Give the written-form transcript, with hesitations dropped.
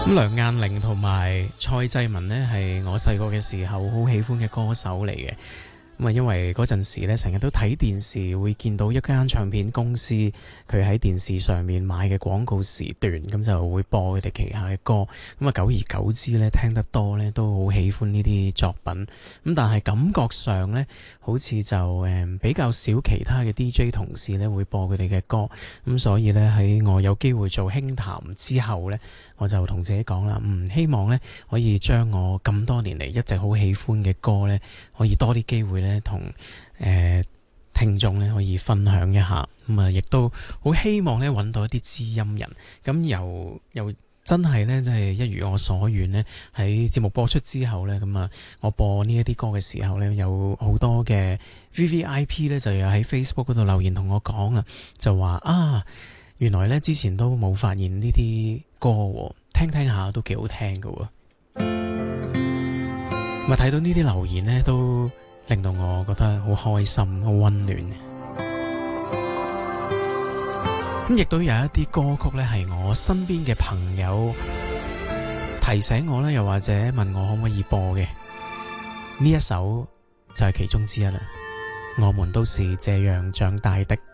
咁梁雁玲同埋蔡濟文呢，係我細個嘅時候好喜歡嘅歌手嚟嘅。咁啊，因為嗰陣時咧，成日都睇電視，會見到一間唱片公司佢喺電視上面買嘅廣告時段，咁就會播佢哋旗下嘅歌。咁啊，久而久之咧，聽得多咧，都好喜歡呢啲作品。咁但係感覺上咧，好似就比較少其他嘅 DJ 同事咧會播佢哋嘅歌。咁所以咧，喺我有機會做輕談之後咧，我就同自己講啦，希望咧可以將我咁多年嚟一直好喜歡嘅歌咧，可以多啲機會咧同聽眾咧可以分享一下。咁啊，亦都好希望咧揾到一啲知音人。咁又真係咧，即係一如我所願咧，喺節目播出之後咧，咁啊，我播呢一啲歌嘅時候咧，有好多嘅 VVIP 咧就有喺 Facebook 嗰度留言同我講啦，就話原來咧之前都冇發現呢啲歌，聽聽下都幾好聽㗎喎。咁啊，睇到呢啲留言咧，都令到我覺得好開心、好溫暖。咁亦都有一啲歌曲咧，係我身邊嘅朋友提醒我咧，又或者問我可唔可以播嘅。呢一首就係其中之一啦。我們都是這樣長大的。